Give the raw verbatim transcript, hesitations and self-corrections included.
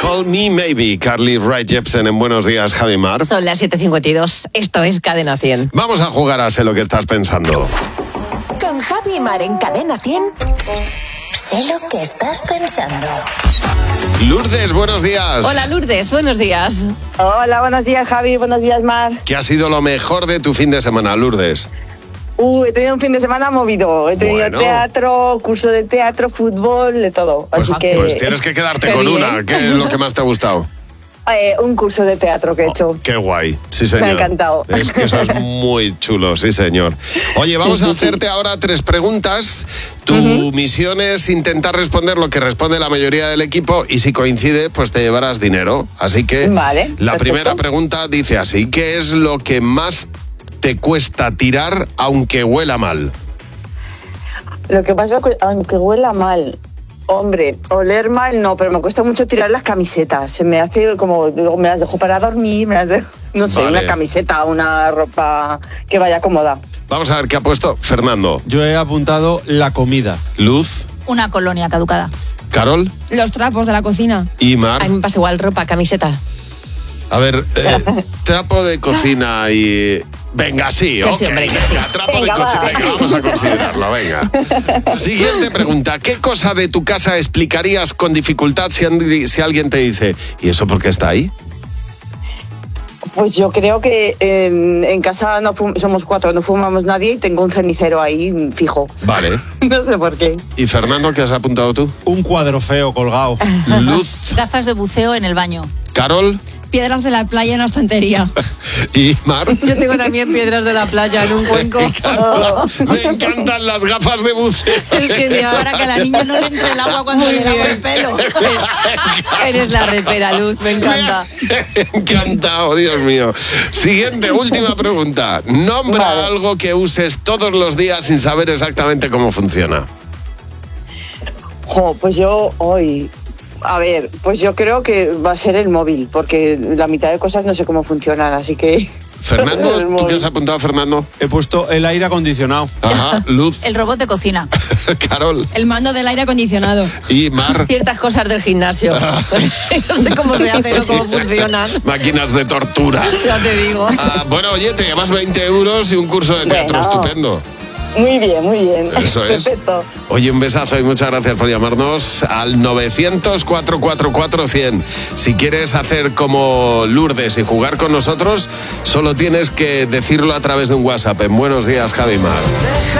Call Me Maybe, Carly Rae Jepsen en Buenos Días, Javi Mar. Son las siete cincuenta y dos, esto es Cadena cien. Vamos a jugar a Sé lo que estás pensando. Con Javi Mar en Cadena cien, sé lo que estás pensando. Lourdes, buenos días. Hola Lourdes, buenos días. Hola, buenos días Javi, buenos días Mar. ¿Qué ha sido lo mejor de tu fin de semana, Lourdes? Uh, he tenido un fin de semana movido. He tenido Bueno. teatro, curso de teatro, fútbol, de todo. Pues, Así que pues tienes que quedarte Qué con bien. una. ¿Qué es lo que más te ha gustado? eh, un curso de teatro que he hecho. Qué guay, sí señor. Me ha encantado. Es que eso es muy chulo, sí señor. Oye, vamos a hacerte ahora tres preguntas. Tu uh-huh. misión es intentar responder lo que responde la mayoría del equipo y si coincide, pues te llevarás dinero. Así que Vale, la perfecto. primera pregunta dice así, ¿qué es lo que más te cuesta tirar aunque huela mal? Lo que pasa es que aunque huela mal, hombre, oler mal no, pero me cuesta mucho tirar las camisetas. Se me hace como, luego me las dejo para dormir, me las dejo, no sé, Vale. una camiseta, una ropa que vaya cómoda. Vamos a ver qué ha puesto Fernando. Yo he apuntado la comida. Luz, Una colonia caducada. Carol Los trapos de la cocina. y A Mar. mí me pasa igual, ropa, camiseta. A ver, eh, trapo de cocina y... Venga, sí, Que ok. sí, hombre, que sí. Venga, trapo Venga, de cocina. va. Venga, vamos a considerarlo, venga. Siguiente pregunta. ¿Qué cosa de tu casa explicarías con dificultad si, and- si alguien te dice ¿y eso por qué está ahí? Pues yo creo que en, en casa no fum- somos cuatro, no fumamos nadie y tengo un cenicero ahí fijo. Vale. No sé por qué. ¿Y Fernando, qué has apuntado tú? Un cuadro feo colgado. Luz, Gafas de buceo en el baño. Carol Piedras de la playa en la estantería. y Mar. Yo tengo también piedras de la playa en un cuenco. Me encantan las gafas de buceo. Es genial. Para que a la niña no le entre el agua cuando le lavo el pelo. Eres la repera, Luz, me encanta. Encantado, Dios mío. Siguiente, última pregunta. Nombra Vale. algo que uses todos los días sin saber exactamente cómo funciona. Jo, pues yo hoy, a ver, pues yo creo que va a ser el móvil, porque la mitad de cosas no sé cómo funcionan, así que... Fernando, El ¿tú qué móvil. has apuntado, Fernando? He puesto el aire acondicionado. Ajá, Luz, El robot de cocina. Carol El mando del aire acondicionado. y Mar. Ciertas cosas del gimnasio. No sé cómo se hacen o cómo funcionan. Máquinas de tortura. Ya te digo. Ah, bueno, oye, te llevas veinte euros y un curso de teatro Bueno. estupendo. Muy bien, muy bien. Eso es. Perfecto. Oye, un besazo y muchas gracias por llamarnos al novecientos, cuatrocientos cuarenta y cuatro, cien. Si quieres hacer como Lourdes y jugar con nosotros, solo tienes que decirlo a través de un WhatsApp en Buenos Días, Javi Mar.